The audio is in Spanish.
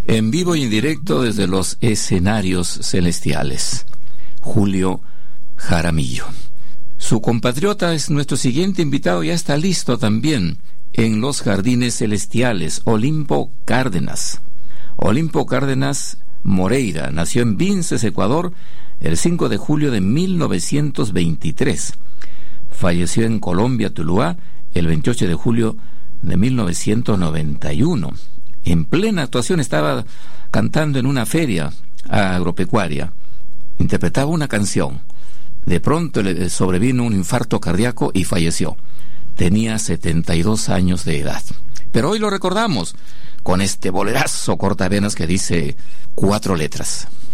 en vivo y en directo desde los escenarios celestiales. Julio Jaramillo. Su compatriota es nuestro siguiente invitado, ya está listo también en los jardines celestiales, Olimpo Cárdenas. Olimpo Cárdenas Moreira nació en Vinces, Ecuador, el 5 de julio de 1923. Falleció en Colombia, Tuluá, el 28 de julio de 1991. En plena actuación estaba cantando en una feria agropecuaria. Interpretaba una canción. De pronto le sobrevino un infarto cardíaco y falleció. Tenía 72 años de edad. Pero hoy lo recordamos con este bolerazo cortavenas que dice 4 letras.